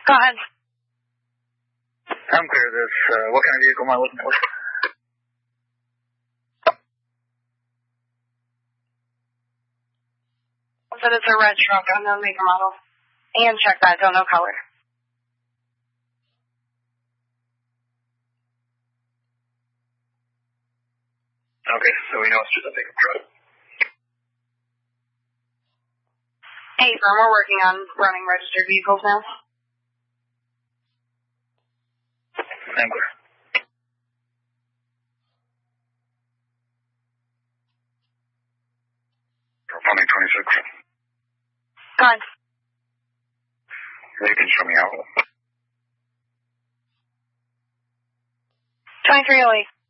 Go ahead. I'm clear of this. What kind of vehicle am I looking for? Said it's a red truck, unknown make or model. And check that, don't know color. Okay, so we know it's just a pickup truck. Hey, firm, we're working on running registered vehicles now. I'm clear. Running 26. Go ahead. You can show me how. 2308.